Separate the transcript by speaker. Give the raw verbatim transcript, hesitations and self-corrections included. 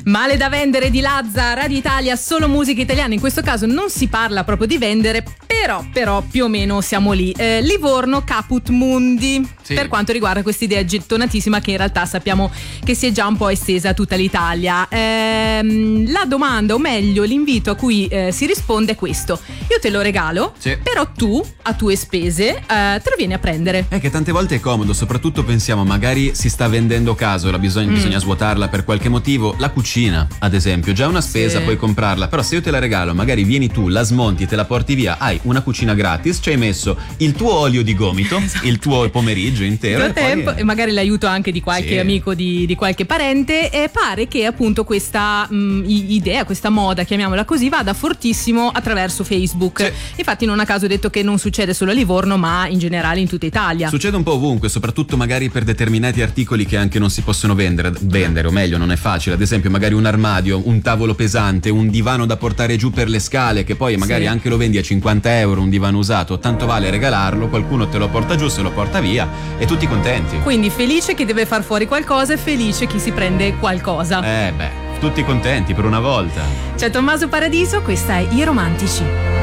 Speaker 1: Male da vendere di Lazza, Radio Italia, solo musica italiana. In questo caso non si parla proprio di vendere, però, però più o meno siamo lì. Eh, Livorno caput mundi, sì, per quanto riguarda questa idea gettonatissima che in realtà sappiamo che si è già un po' estesa a tutta l'Italia. Ehm, la domanda, o meglio l'invito a cui eh, si risponde è questo: io te lo regalo, sì, però tu a tue spese eh, te lo vieni a prendere.
Speaker 2: È che tante volte è comodo, soprattutto pensiamo magari si sta vendendo casola, bisogna, mm. bisogna svuotarla per qualche motivo. La cucina ad esempio, già una spesa, sì, puoi comprarla, però se io te la regalo, magari vieni tu, la smonti, te la porti via, hai una cucina gratis, ci hai messo il tuo olio di gomito, esatto, il tuo pomeriggio intero
Speaker 1: e, tempo,
Speaker 2: poi...
Speaker 1: e magari l'aiuto anche di qualche, sì, amico, di, di qualche parente. E pare che appunto questa mh, idea, questa moda, chiamiamola così, vada fortissimo attraverso Facebook, sì. Infatti non a caso ho detto che non succede solo a Livorno ma in generale in tutta Italia.
Speaker 2: Succede un po' ovunque, soprattutto magari per determinati articoli che anche non si possono vendere, vendere o meglio non è facile. Ad esempio magari un armadio, un tavolo pesante, un divano da portare giù per le scale, che poi magari, sì, anche lo vendi a cinquanta euro, un divano usato, tanto vale regalarlo, qualcuno te lo porta giù, se lo porta via e tutti contenti.
Speaker 1: Quindi felice chi deve far fuori qualcosa e felice chi si prende qualcosa.
Speaker 2: Eh beh, tutti contenti per una volta.
Speaker 1: C'è Tommaso Paradiso, questa è I Romantici.